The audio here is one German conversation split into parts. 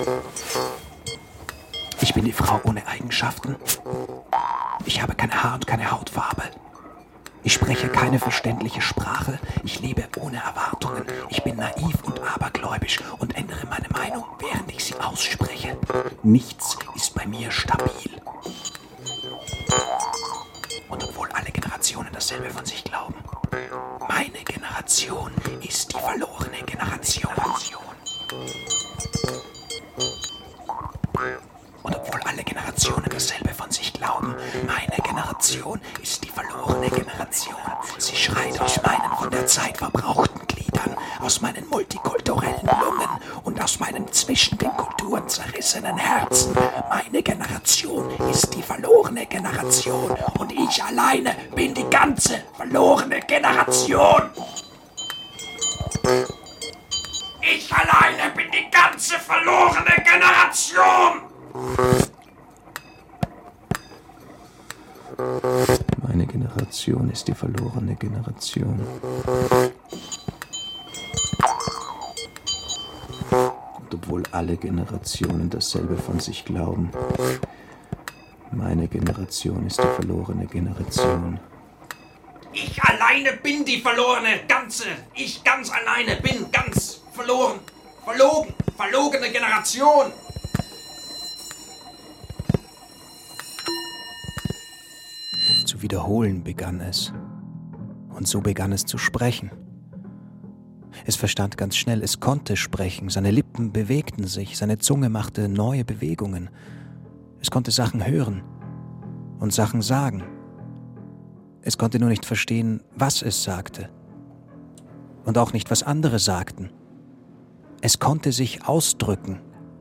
Ich bin die Frau ohne Eigenschaften. Ich habe kein Haar und keine Hautfarbe. Ich spreche keine verständliche Sprache. Ich lebe ohne Erwartungen. Ich bin naiv und abergläubisch und ändere meine Meinung, während ich sie ausspreche. Nichts ist bei mir stabil. Und obwohl alle Generationen dasselbe von sich glauben, meine Generation ist die verlorene Generation. Und obwohl alle Generationen dasselbe von sich glauben, meine Generation ist die verlorene Generation. Sie schreit aus meinen von der Zeit verbrauchten Gliedern, aus meinen multikulturellen Lungen und aus meinen zwischen den Kulturen zerrissenen Herzen. Meine Generation ist die verlorene Generation und ich alleine bin die ganze verlorene Generation. Ich alleine bin die ganze verlorene Generation. Meine Generation ist die verlorene Generation. Und obwohl alle Generationen dasselbe von sich glauben, meine Generation ist die verlorene Generation. Ich alleine bin die verlorene ganze. Ich ganz alleine bin ganz verloren. Verlogene Generation. Zu wiederholen begann es. Und so begann es zu sprechen. Es verstand ganz schnell, es konnte sprechen. Seine Lippen bewegten sich, seine Zunge machte neue Bewegungen. Es konnte Sachen hören und Sachen sagen. Es konnte nur nicht verstehen, was es sagte. Und auch nicht, was andere sagten. Es konnte sich ausdrücken.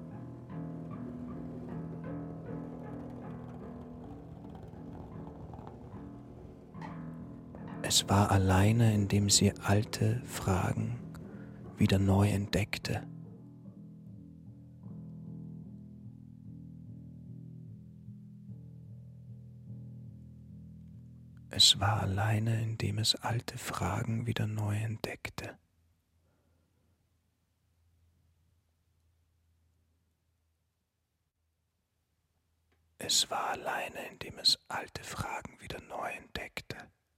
Es war alleine, indem sie alte Fragen wieder neu entdeckte. Es war alleine, indem es alte Fragen wieder neu entdeckte. Es war alleine, indem es alte Fragen wieder neu entdeckte.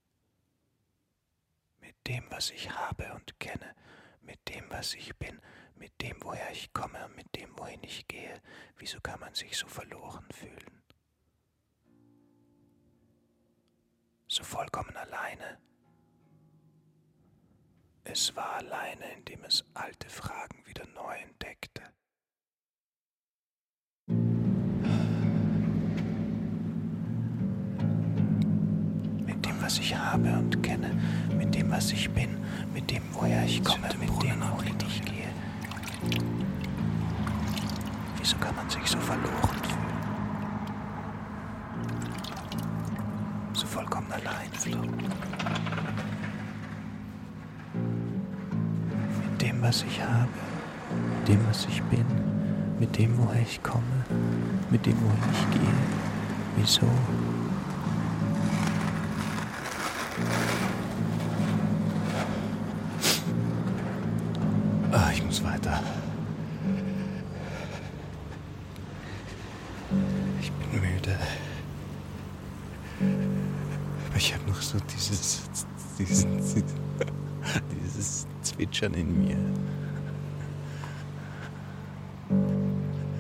Mit dem, was ich habe und kenne, mit dem, was ich bin, mit dem, woher ich komme und mit dem, wohin ich gehe. Wieso kann man sich so verloren fühlen? So vollkommen alleine. Es war alleine, indem es alte Fragen wieder neu entdeckte. Mit dem, was ich habe und kenne, mit dem, was ich bin, mit dem, woher ich komme, mit dem, wohin ich gehe. Wieso kann man sich so verloren fühlen? So vollkommen allein. Mit dem, was ich habe, mit dem, was ich bin, mit dem, woher ich komme, mit dem, wohin ich gehe. Wieso? Ich muss weiter. Ich bin müde. Aber ich habe noch so dieses Zwitschern in mir.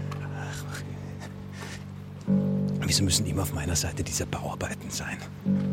Ach, wieso müssen immer auf meiner Seite diese Bauarbeiten sein?